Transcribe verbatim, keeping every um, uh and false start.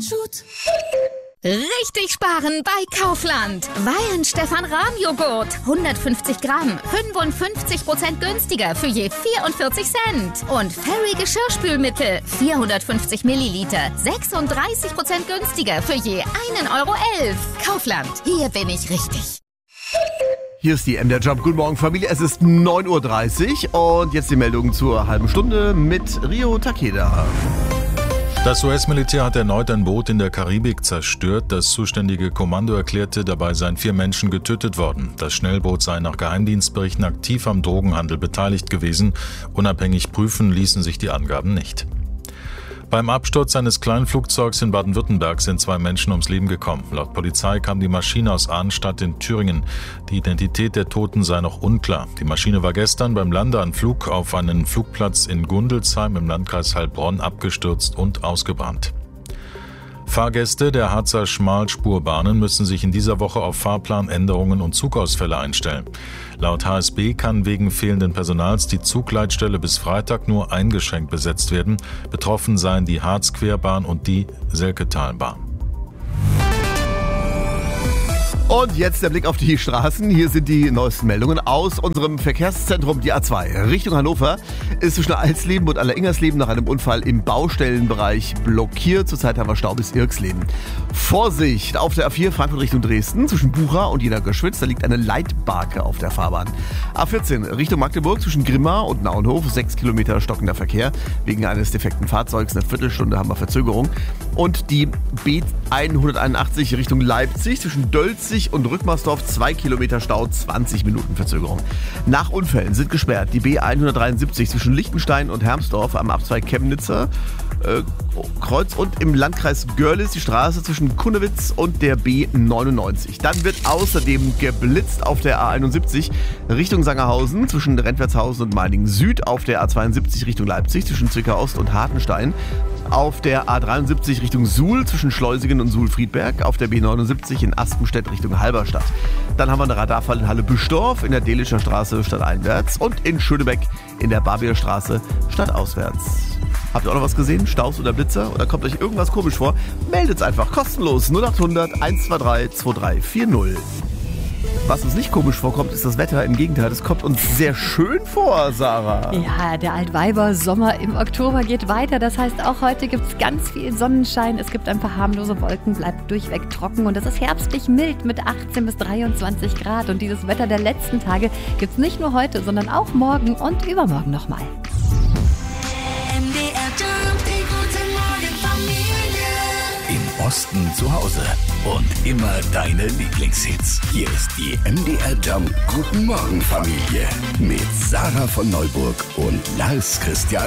Shoot. Richtig sparen bei Kaufland. Wein Stefan Rahm Joghurt. hundertfünfzig Gramm. fünfundfünfzig Prozent günstiger für je vierundvierzig Cent. Und Fairy Geschirrspülmittel. vierhundertfünfzig Milliliter. sechsunddreißig Prozent günstiger für je einen Euro elf. Kaufland. Hier bin ich richtig. Hier ist die M D R Jump. Guten Morgen, Familie. Es ist neun Uhr dreißig und jetzt die Meldung zur halben Stunde mit Rio Takeda. Das U S-Militär hat erneut ein Boot in der Karibik zerstört. Das zuständige Kommando erklärte, dabei seien vier Menschen getötet worden. Das Schnellboot sei nach Geheimdienstberichten aktiv am Drogenhandel beteiligt gewesen. Unabhängig prüfen ließen sich die Angaben nicht. Beim Absturz eines Kleinflugzeugs in Baden-Württemberg sind zwei Menschen ums Leben gekommen. Laut Polizei kam die Maschine aus Arnstadt in Thüringen. Die Identität der Toten sei noch unklar. Die Maschine war gestern beim Landeanflug auf einen Flugplatz in Gundelsheim im Landkreis Heilbronn abgestürzt und ausgebrannt. Fahrgäste der Harzer Schmalspurbahnen müssen sich in dieser Woche auf Fahrplanänderungen und Zugausfälle einstellen. Laut H S B kann wegen fehlenden Personals die Zugleitstelle bis Freitag nur eingeschränkt besetzt werden. Betroffen seien die Harzquerbahn und die Selketalbahn. Und jetzt der Blick auf die Straßen. Hier sind die neuesten Meldungen aus unserem Verkehrszentrum, die A zwei. Richtung Hannover ist zwischen Alsleben und Alleringersleben nach einem Unfall im Baustellenbereich blockiert. Zurzeit haben wir Stau bis Irksleben. Vorsicht auf der A vier Frankfurt Richtung Dresden zwischen Bucha und Jena-Göschwitz. Da liegt eine Leitbarke auf der Fahrbahn. A vierzehn Richtung Magdeburg zwischen Grimma und Naunhof. Sechs Kilometer stockender Verkehr. Wegen eines defekten Fahrzeugs. Eine Viertelstunde haben wir Verzögerung. Und die B hunderteinundachtzig Richtung Leipzig zwischen Dölzig und Rückmarsdorf, zwei Kilometer Stau, zwanzig Minuten Verzögerung. Nach Unfällen sind gesperrt die B hundertdreiundsiebzig zwischen Lichtenstein und Hermsdorf am A zwei Chemnitzer äh, Kreuz und im Landkreis Görlitz die Straße zwischen Kunnewitz und der B neunundneunzig. Dann wird außerdem geblitzt auf der A einundsiebzig Richtung Sangerhausen zwischen Rentwertshausen und Meiningen Süd, auf der A zweiundsiebzig Richtung Leipzig zwischen Zwickau Ost und Hartenstein, auf der A dreiundsiebzig Richtung Suhl zwischen Schleusingen und Suhl-Friedberg, auf der B neunundsiebzig in Aspenstedt Richtung Halberstadt. Dann haben wir einen Radarfall in Halle-Büstorf, in der Dehlischer Straße stadteinwärts und in Schönebeck in der Barbier Straße stadtauswärts. Habt ihr auch noch was gesehen? Staus oder Blitzer? Oder kommt euch irgendwas komisch vor? Meldet's einfach kostenlos null achthundert hundertzweiundzwanzig zweiunddreißig vierzig. Was uns nicht komisch vorkommt, ist das Wetter. Im Gegenteil, das kommt uns sehr schön vor, Sarah. Ja, der Altweiber-Sommer im Oktober geht weiter. Das heißt, auch heute gibt es ganz viel Sonnenschein. Es gibt ein paar harmlose Wolken, bleibt durchweg trocken. Und es ist herbstlich mild mit achtzehn bis dreiundzwanzig Grad. Und dieses Wetter der letzten Tage gibt es nicht nur heute, sondern auch morgen und übermorgen nochmal. M D R Jump, die gute Morgen Familie. Im Osten zu Hause und immer deine Lieblingshits. Hier ist die M D R Jump Guten Morgen Familie mit Sarah von Neuburg und Lars Christian